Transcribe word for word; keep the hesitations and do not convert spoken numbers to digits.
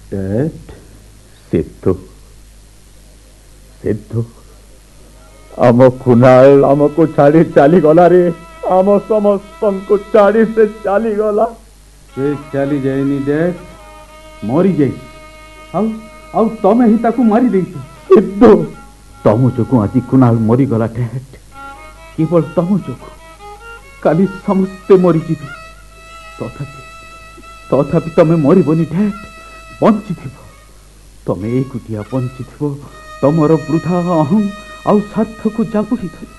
dad Sidhu Sidhu आम कुणाल आमको छाड़ी चली गला रे आम समस्त को छाड़ी से चली गला से चली जाएनी डैड मरी जाई आउ आउ तमे ही ताकू मारी देइछ सिद्धू तम जोगु आज कुणाल मरी गला डैड केवल तम जोगु काली समस्ते मरी जीवे तथापि तथापि तमे मरबनी डैड बंची तमे एकुटिया बंची तमर वृथा अहं आउ स्वार्थ को जाबुड़ी धरी